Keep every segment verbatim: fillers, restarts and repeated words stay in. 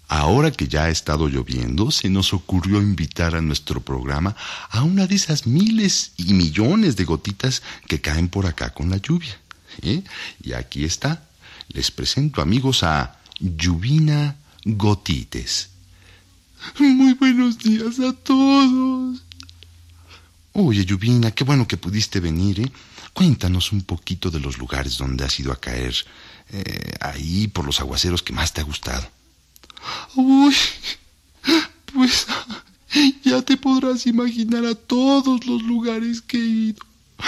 Ahora que ya ha estado lloviendo, se nos ocurrió invitar a nuestro programa a una de esas miles y millones de gotitas que caen por acá con la lluvia. ¿Eh? Y aquí está. Les presento, amigos, a Lluvina Gotites. Muy buenos días a todos. Oye, Lluvina, qué bueno que pudiste venir, ¿eh? Cuéntanos un poquito de los lugares donde has ido a caer eh, ahí por los aguaceros que más te ha gustado. Uy, pues ya te podrás imaginar a todos los lugares que he ido.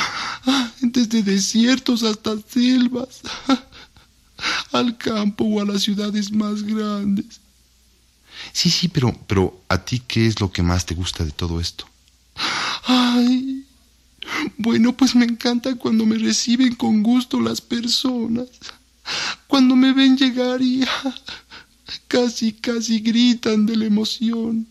Desde desiertos hasta selvas, al campo o a las ciudades más grandes. Sí, sí, pero, pero ¿a ti qué es lo que más te gusta de todo esto? Ay, bueno, pues me encanta cuando me reciben con gusto las personas. Cuando me ven llegar y casi, casi gritan de la emoción.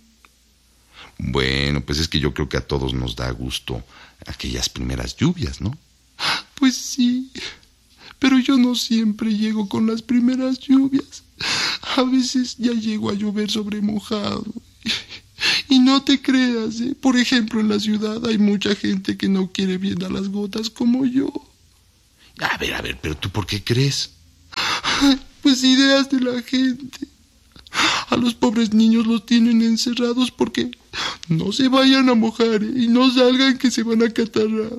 Bueno, pues es que yo creo que a todos nos da gusto aquellas primeras lluvias, ¿no? Pues sí, pero yo no siempre llego con las primeras lluvias. A veces ya llego a llover sobre mojado. Y no te creas, ¿eh? Por ejemplo, en la ciudad hay mucha gente que no quiere bien a las gotas como yo. A ver, a ver, pero ¿tú por qué crees? Pues ideas de la gente. A los pobres niños los tienen encerrados porque no se vayan a mojar, ¿eh? Y no salgan que se van a catarrar.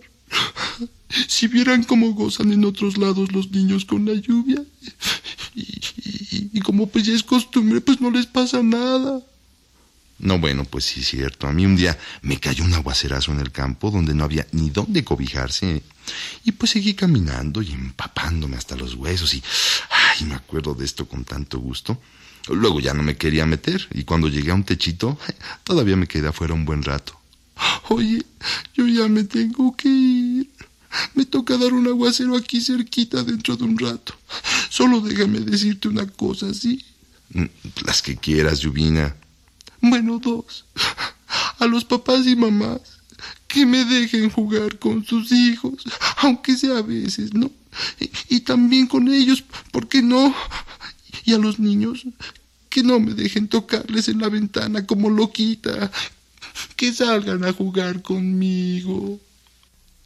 Si vieran cómo gozan en otros lados los niños con la lluvia. Y, y, y como pues ya es costumbre, pues no les pasa nada. No, bueno, pues sí es cierto. A mí un día me cayó un aguacerazo en el campo donde no había ni dónde cobijarse. Y pues seguí caminando y empapándome hasta los huesos y... Ay, me acuerdo de esto con tanto gusto. Luego ya no me quería meter y cuando llegué a un techito todavía me quedé afuera un buen rato. Oye, yo ya me tengo que ir. Me toca dar un aguacero aquí cerquita dentro de un rato. Solo déjame decirte una cosa, ¿sí? Las que quieras, Lluvina. Bueno, dos. A los papás y mamás que me dejen jugar con sus hijos, aunque sea a veces, ¿no? Y, y también con ellos, ¿por qué no? Y a los niños que no me dejen tocarles en la ventana como loquita, que salgan a jugar conmigo.